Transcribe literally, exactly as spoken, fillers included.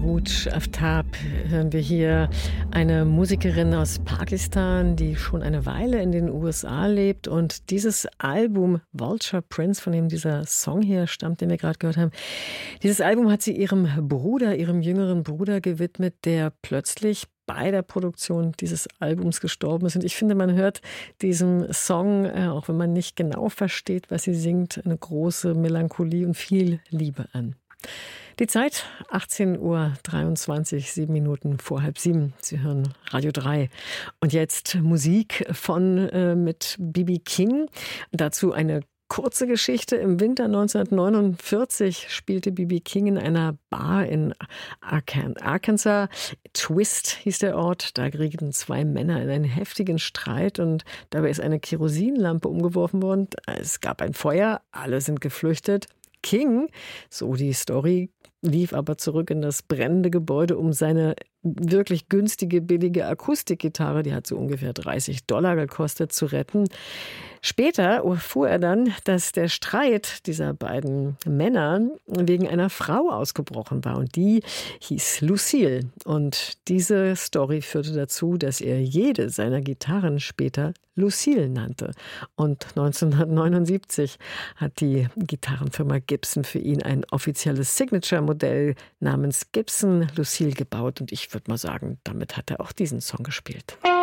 Mahmood Aftab hören wir hier, eine Musikerin aus Pakistan, die schon eine Weile in den U S A lebt. Und dieses Album Vulture Prince, von dem dieser Song hier stammt, den wir gerade gehört haben, dieses Album hat sie ihrem Bruder, ihrem jüngeren Bruder gewidmet, der plötzlich bei der Produktion dieses Albums gestorben ist. Und ich finde, man hört diesem Song, äh, auch wenn man nicht genau versteht, was sie singt, eine große Melancholie und viel Liebe an. Die Zeit, achtzehn Uhr dreiundzwanzig, sieben Minuten vor halb sieben. Sie hören Radio drei. Und jetzt Musik von äh, mit B B King. Dazu eine kurze Geschichte. Im Winter neunzehnhundertneunundvierzig spielte B B King in einer Bar in Arkansas. Twist hieß der Ort. Da gerieten zwei Männer in einen heftigen Streit und dabei ist eine Kerosinlampe umgeworfen worden. Es gab ein Feuer, alle sind geflüchtet. King, so die Story, lief aber zurück in das brennende Gebäude, um seine wirklich günstige, billige Akustikgitarre, die hat so ungefähr dreißig Dollar gekostet, zu retten. Später erfuhr er dann, dass der Streit dieser beiden Männer wegen einer Frau ausgebrochen war. Und die hieß Lucille. Und diese Story führte dazu, dass er jede seiner Gitarren später Lucille nannte. Und neunzehnhundertneunundsiebzig hat die Gitarrenfirma Gibson für ihn ein offizielles Signature-Modell namens Gibson Lucille gebaut. Und ich würde mal sagen, damit hat er auch diesen Song gespielt.